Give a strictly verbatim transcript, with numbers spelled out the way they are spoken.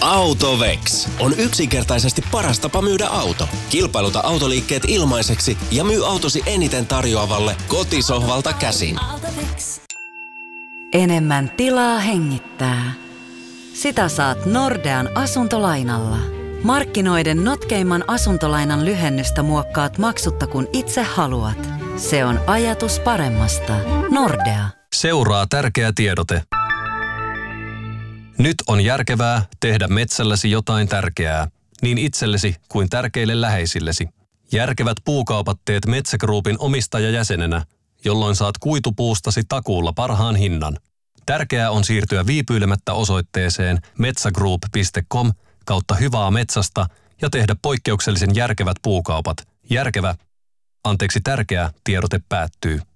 AutoVex on yksinkertaisesti paras tapa myydä auto. Kilpailuta autoliikkeet ilmaiseksi ja myy autosi eniten tarjoavalle kotisohvalta käsin. Enemmän tilaa hengittää. Sitä saat Nordean asuntolainalla. Markkinoiden notkeimman asuntolainan lyhennystä muokkaat maksutta kun itse haluat. Se on ajatus paremmasta. Nordea. Seuraa tärkeä tiedote. Nyt on järkevää tehdä metsälläsi jotain tärkeää, niin itsellesi kuin tärkeille läheisillesi. Järkevät puukaupat teet Metsä Groupin omistajajäsenenä, jolloin saat kuitupuustasi takuulla parhaan hinnan. Tärkeää on siirtyä viipyilemättä osoitteeseen metsägroup piste com kautta hyvää metsästä ja tehdä poikkeuksellisen järkevät puukaupat. Järkevä, anteeksi tärkeä, tiedote päättyy.